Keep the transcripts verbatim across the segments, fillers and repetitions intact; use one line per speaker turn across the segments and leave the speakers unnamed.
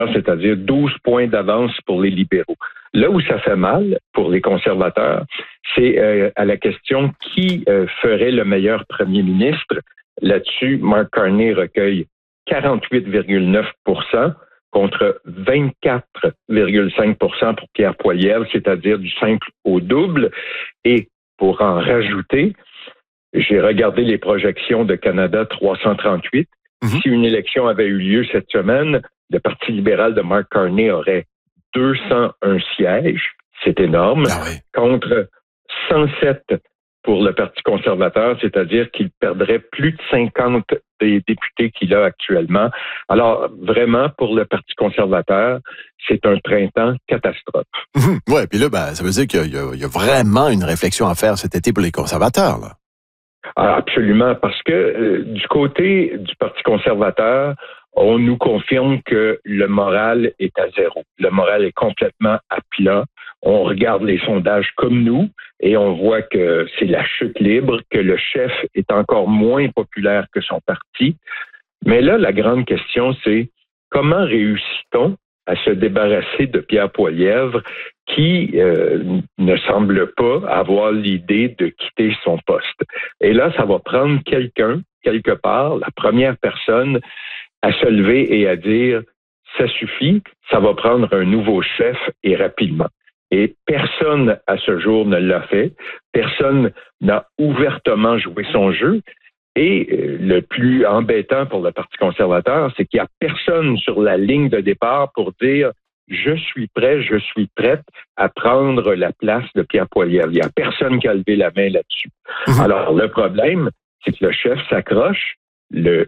c'est-à-dire douze points d'avance pour les libéraux. Là où ça fait mal pour les conservateurs, c'est euh, à la question qui euh, ferait le meilleur premier ministre. Là-dessus, Mark Carney recueille quarante-huit virgule neuf pour cent contre vingt-quatre virgule cinq pour cent pour Pierre Poilievre, c'est-à-dire du simple au double. Et pour en rajouter, j'ai regardé les projections de Canada trois cent trente-huit. Mm-hmm. Si une élection avait eu lieu cette semaine, le Parti libéral de Mark Carney aurait deux cent un sièges, c'est énorme,
ah oui.
contre cent sept pour le Parti conservateur, c'est-à-dire qu'il perdrait plus de cinquante des députés qu'il a actuellement. Alors, vraiment, pour le Parti conservateur, c'est un printemps catastrophe.
Mmh. Oui, puis là, ben, ça veut dire qu'il y a, il y a vraiment une réflexion à faire cet été pour les conservateurs, là.
Ah, absolument, parce que euh, du côté du Parti conservateur, on nous confirme que le moral est à zéro. Le moral est complètement à plat. On regarde les sondages comme nous et on voit que c'est la chute libre, que le chef est encore moins populaire que son parti. Mais là, la grande question, c'est comment réussit-on à se débarrasser de Pierre Poilievre qui euh, ne semble pas avoir l'idée de quitter son poste. Et là, ça va prendre quelqu'un, quelque part, la première personne, à se lever et à dire « ça suffit, ça va prendre un nouveau chef et rapidement ». Et personne à ce jour ne l'a fait. Personne n'a ouvertement joué son jeu. Et le plus embêtant pour le Parti conservateur, c'est qu'il n'y a personne sur la ligne de départ pour dire « je suis prêt, je suis prête à prendre la place de Pierre Poilievre ». Il n'y a personne qui a levé la main là-dessus. Mmh. Alors, le problème, c'est que le chef s'accroche, le,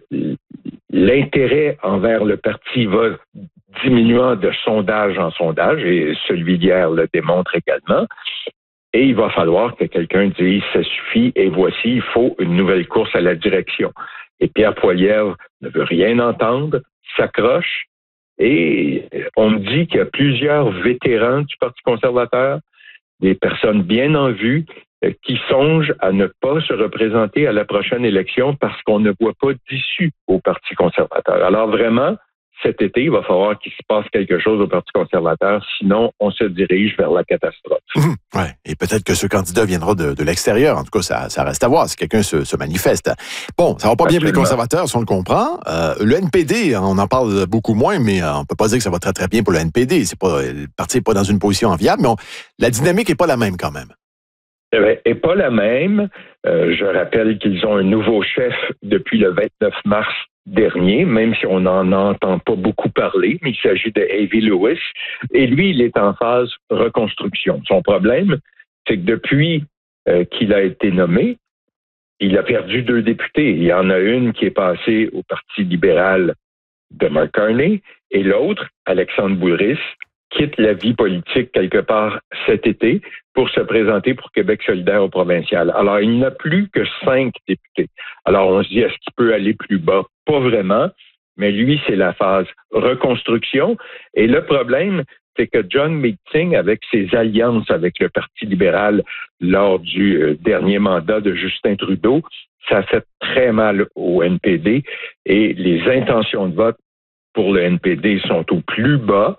l'intérêt envers le parti va diminuant de sondage en sondage, et celui d'hier le démontre également. Et il va falloir que quelqu'un dise « ça suffit et voici, il faut une nouvelle course à la direction ». Et Pierre Poilievre ne veut rien entendre, s'accroche, et on me dit qu'il y a plusieurs vétérans du Parti conservateur, des personnes bien en vue, qui songent à ne pas se représenter à la prochaine élection parce qu'on ne voit pas d'issue au Parti conservateur. Alors vraiment, cet été, il va falloir qu'il se passe quelque chose au Parti conservateur, sinon on se dirige vers la catastrophe.
Mmh, ouais. Et peut-être que ce candidat viendra de, de l'extérieur. En tout cas, ça, ça reste à voir si quelqu'un se, se manifeste. Bon, ça va pas Absolument. bien pour les conservateurs, si on le comprend. Euh, le N P D, on en parle beaucoup moins, mais euh, on peut pas dire que ça va très très bien pour le N P D. C'est pas, le parti n'est pas dans une position enviable, mais on, la dynamique est pas la même quand même.
Et pas la même. Euh, je rappelle qu'ils ont un nouveau chef depuis le vingt-neuf mars dernier, même si on n'en entend pas beaucoup parler, mais il s'agit de Avi Lewis. Et lui, il est en phase reconstruction. Son problème, c'est que depuis euh, qu'il a été nommé, il a perdu deux députés. Il y en a une qui est passée au Parti libéral de Mark Carney et l'autre, Alexandre Boulris, quitte la vie politique quelque part cet été pour se présenter pour Québec solidaire au provincial. Alors, il n'a plus que cinq députés. Alors, on se dit, est-ce qu'il peut aller plus bas? Pas vraiment, mais lui, c'est la phase reconstruction. Et le problème, c'est que John Meeting, avec ses alliances avec le Parti libéral lors du euh, dernier mandat de Justin Trudeau, ça a fait très mal au N P D et les intentions de vote pour le N P D sont au plus bas.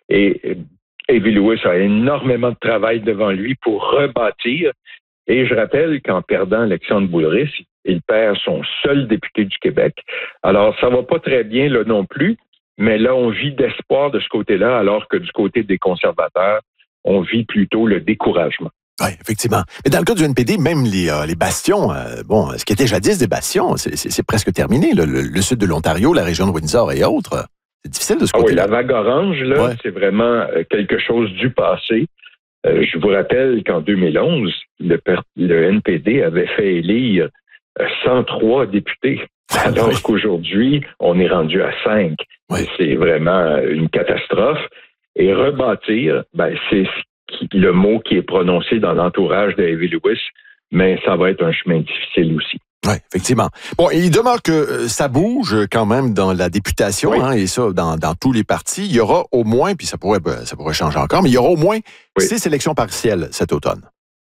Et Avi Lewis a énormément de travail devant lui pour rebâtir. Et je rappelle qu'en perdant Alexandre Boulris, il perd son seul député du Québec. Alors, ça va pas très bien là non plus, mais là, on vit d'espoir de ce côté-là, alors que du côté des conservateurs, on vit plutôt le découragement.
Oui, effectivement. Mais dans le cas du N P D, même les, euh, les bastions, euh, bon, ce qui était jadis des bastions, c'est, c'est, c'est presque terminé. Le, le, le sud de l'Ontario, la région de Windsor et autres. C'est difficile de ce côté-là.
Ah oui, la vague orange, là,
ouais.
c'est vraiment quelque chose du passé. Euh, je vous rappelle qu'en deux mille onze, le, le N P D avait fait élire cent trois députés, alors oui. qu'aujourd'hui, on est rendu à cinq.
Oui.
C'est vraiment une catastrophe. Et rebâtir, ben, c'est le mot qui est prononcé dans l'entourage d'Avi Lewis, mais ça va être un chemin difficile aussi.
Oui, effectivement. Bon, il demeure que euh, ça bouge quand même dans la députation, oui. hein, et ça, dans, dans tous les partis. Il y aura au moins, puis ça pourrait, ça pourrait changer encore, mais il y aura au moins oui. six élections partielles cet automne.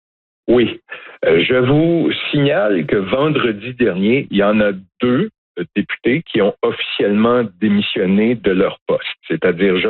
Oui. Euh, je vous signale que vendredi dernier, il y en a deux députés qui ont officiellement démissionné de leur poste, c'est-à-dire